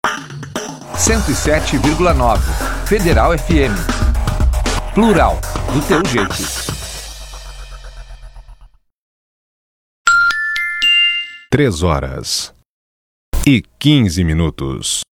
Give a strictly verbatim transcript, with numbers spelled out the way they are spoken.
cento e sete vírgula nove Federal F M. Plural, do teu jeito. Três horas e quinze minutos.